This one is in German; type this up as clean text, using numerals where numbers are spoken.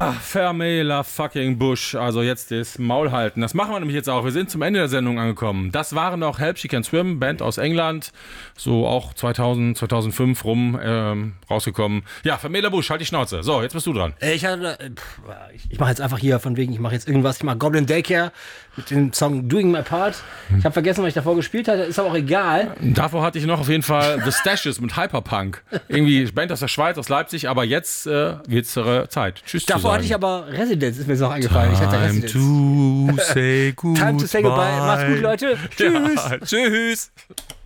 Vermela fucking Bush, also jetzt das Maul halten. Das machen wir nämlich jetzt auch. Wir sind zum Ende der Sendung angekommen. Das waren noch Help She Can Swim, Band aus England, so auch 2000, 2005 rum rausgekommen. Ja, Vermela Bush, halt die Schnauze. So, jetzt bist du dran. Ich mache jetzt einfach hier von wegen, ich mache jetzt irgendwas. Ich mache Goblin Daycare mit dem Song Doing My Part. Ich habe vergessen, was ich davor gespielt hatte, ist aber auch egal. Davor hatte ich noch auf jeden Fall The Stashes mit Hyperpunk. Irgendwie Band aus der Schweiz, aus Leipzig, aber jetzt wird's Zeit. Tschüss. Davor hatte ich aber Residence, ist mir so eingefallen. Ich hatte Residence. Time to say goodbye. Time to say goodbye. Macht's gut, Leute. Tschüss. Ja, tschüss.